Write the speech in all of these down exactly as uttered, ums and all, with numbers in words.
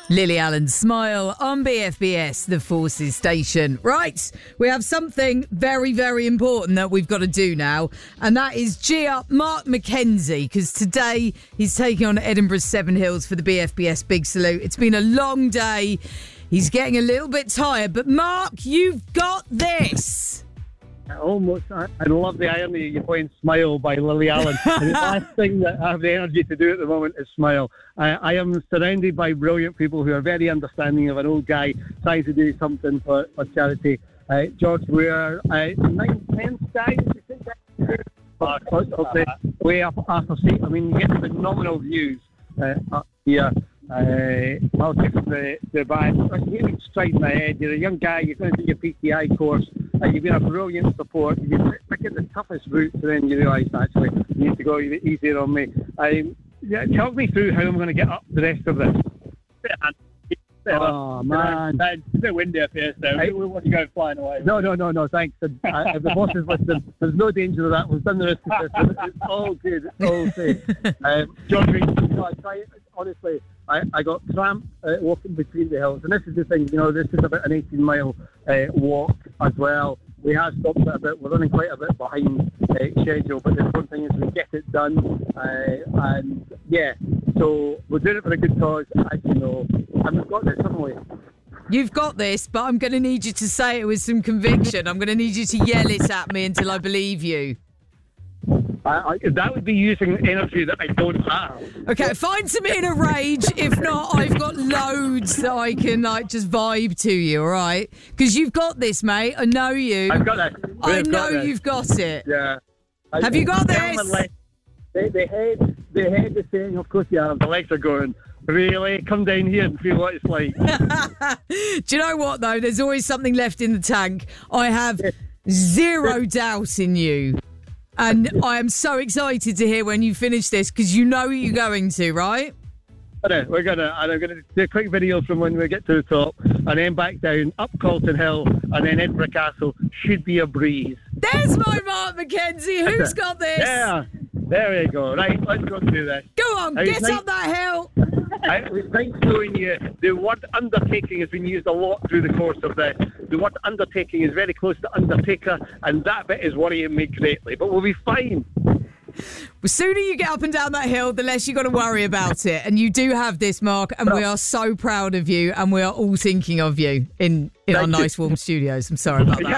Lily Allen Smile on B F B S, the Forces Station. Right, we have something very, very important that we've got to do now, and that is G up Mark McKenzie, because today he's taking on Edinburgh Seven Hills for the B F B S Big Salute. It's been a long day. He's getting a little bit tired, but Mark, you've got this. Almost, I, I love the irony you're playing Smile by Lily Allen. And the last thing that I have the energy to do at the moment is smile. I, I am surrounded by brilliant people who are very understanding of an old guy trying to do something for, for charity. Uh, George, we're uh, nine, ten skies, uh, way up Arthur Seat. I mean, you get phenomenal views uh, up here. Uh, I'll take the, the back. You're straight in the head. You're a young guy. You're going to do your P T I course. Uh, you've been a brilliant support. You've been picking the toughest route, and then you realise actually you need to go easier on me. Um, yeah, talk me through how I'm going to get up the rest of this. Oh man, it's a bit windy up here, so we want you going flying away. No, no, no, no. Thanks. And, uh, if the boss is listening, there's no danger of that. We've done the rest of this. It's all good. It's all safe. Um, John, you know, I try. Honestly, I, I got cramped uh, walking between the hills, and this is the thing. You know, this is about an eighteen mile uh, walk as well. We have stopped it a bit. We're running quite a bit behind uh, schedule, but the important thing is we get it done. Uh, and yeah, so we're doing it for a good cause, as you know. And we've got this, haven't we? You've got this, but I'm going to need you to say it with some conviction. I'm going to need you to yell it at me until I believe you. I, I, that would be using energy that I don't have. Okay, find some inner rage. If not, I've got loads that I can like just vibe to you, all right? Because you've got this, mate. I know you. I've got that. I know you've got it. Yeah. I, have you got this? The, the head, the head is saying, of course you have. The legs are going, really? Come down here and feel what it's like. Do you know what, though? There's always something left in the tank. I have zero doubt in you. And I am so excited to hear when you finish this, because you know you're going to, right? We're gonna, and I'm gonna do a quick video from when we get to the top, and then back down, up Calton Hill, and then Edinburgh Castle. Should be a breeze. There's my Mark McKenzie. Who's got this? Yeah, there we go. Right, let's go and do this. Go on, How get up that hill. I was nice showing you the word undertaking has been used a lot through the course of this. The word undertaking is very close to undertaker, and that bit is worrying me greatly, but we'll be fine. The sooner you get up and down that hill, the less you got to worry about it. And you do have this, Mark, and we are so proud of you, and we are all thinking of you in, in our nice warm studios. I'm sorry about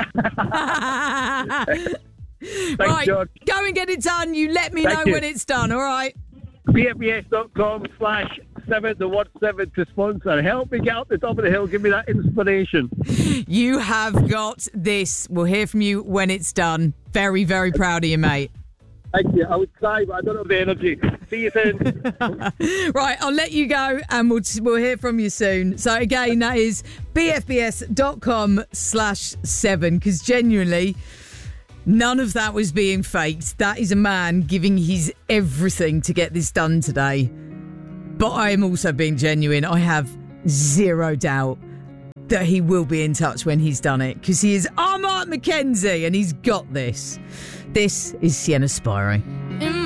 that. Thanks, right, George. Go and get it done. You let me Thank know you. when it's done, all right? B F B S dot com slash seven, the word seven to sponsor. Help me get up the top of the hill. Give me that inspiration. You have got this. We'll hear from you when it's done. Very, very proud of you, mate. Thank you. I would cry, but I don't have the energy. See you soon. Right, I'll let you go, and we'll we'll hear from you soon. So again, that is B F B S dot com slash seven, because genuinely, none of that was being faked. That is a man giving his everything to get this done today. But I am also being genuine. I have zero doubt that he will be in touch when he's done it, because he is our Mark McKenzie, and he's got this. This is Sienna Spiro.